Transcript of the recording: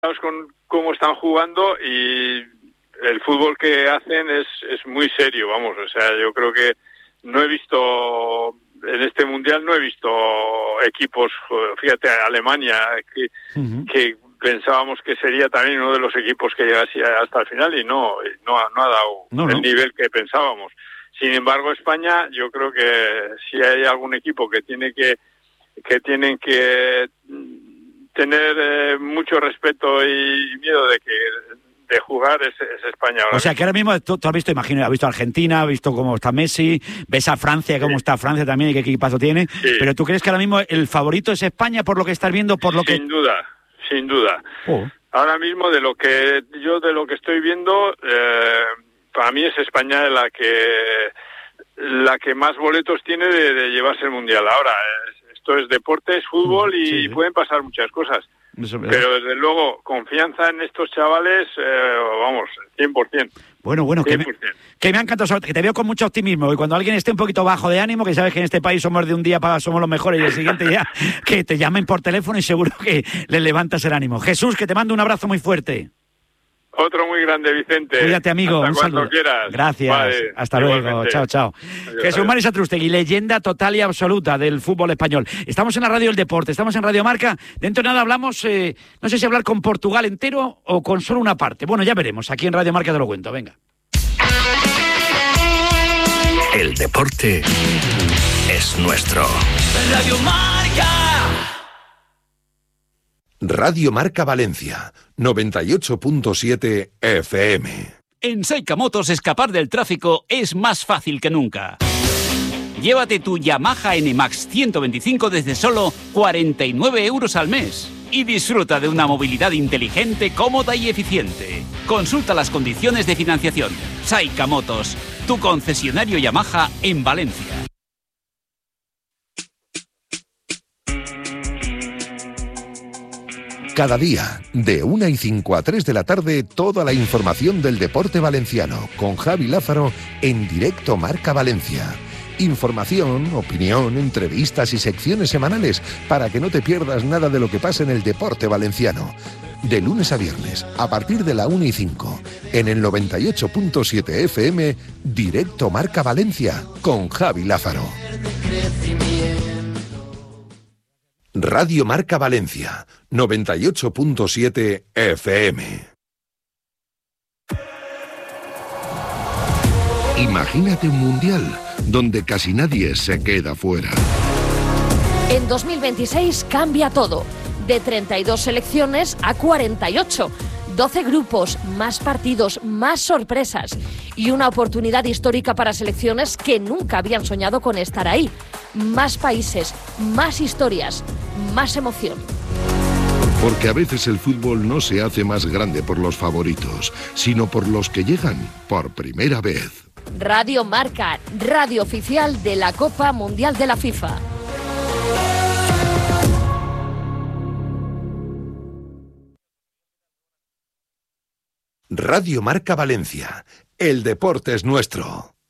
con cómo están jugando y el fútbol que hacen es muy serio, vamos, o sea, yo creo que no he visto en este mundial equipos, fíjate, Alemania que pensábamos que sería también uno de los equipos que llegase hasta el final y no ha dado el nivel que pensábamos. Sin embargo, España, yo creo que si hay algún equipo que tienen que tener mucho respeto y miedo de jugar es España. O sea, que ahora mismo tú has visto, imagino, has visto a Argentina, has visto cómo está Messi, ves a Francia, cómo está Francia también y qué equipazo tiene, pero ¿tú crees que ahora mismo el favorito es España por lo que estás viendo, Sin duda. Ahora mismo de lo que estoy viendo, para mí es España la que más boletos tiene de llevarse el mundial. Ahora, esto es deporte, es fútbol y pueden pasar muchas cosas. Pero desde luego, confianza en estos chavales, 100%. Bueno, 100%. Que me ha encantado, que te veo con mucho optimismo y cuando alguien esté un poquito bajo de ánimo, que sabes que en este país somos de un día para somos los mejores y el siguiente día que te llamen por teléfono y seguro que le levantas el ánimo. Jesús, que te mando un abrazo muy fuerte. Otro muy grande, Vicente. Cuídate, amigo. Hasta un saludo. Quieras. Gracias. Vale, hasta luego. Chao. Jesús Mari Satrústegui, leyenda total y absoluta del fútbol español. Estamos en la Radio del Deporte, estamos en Radio Marca. Dentro de nada hablamos, no sé si hablar con Portugal entero o con solo una parte. Bueno, ya veremos. Aquí en Radio Marca te lo cuento. Venga. El deporte es nuestro. Radio Marca. Radio Marca Valencia, 98.7 FM. En Saika Motos escapar del tráfico es más fácil que nunca. Llévate tu Yamaha NMAX 125 desde solo 49 euros al mes y disfruta de una movilidad inteligente, cómoda y eficiente. Consulta las condiciones de financiación. Saika Motos, tu concesionario Yamaha en Valencia. Cada día, de 1:05 a 3 de la tarde, toda la información del deporte valenciano, con Javi Lázaro, en directo Marca Valencia. Información, opinión, entrevistas y secciones semanales, para que no te pierdas nada de lo que pasa en el deporte valenciano. De lunes a viernes, a partir de la 1:05, en el 98.7 FM, directo Marca Valencia, con Javi Lázaro. Radio Marca Valencia, 98.7 FM. Imagínate un mundial donde casi nadie se queda fuera. En 2026 cambia todo. De 32 selecciones a 48. 12 grupos, más partidos, más sorpresas y una oportunidad histórica para selecciones que nunca habían soñado con estar ahí. Más países, más historias, más emoción. Porque a veces el fútbol no se hace más grande por los favoritos, sino por los que llegan por primera vez. Radio Marca, radio oficial de la Copa Mundial de la FIFA. Radio Marca Valencia. El deporte es nuestro.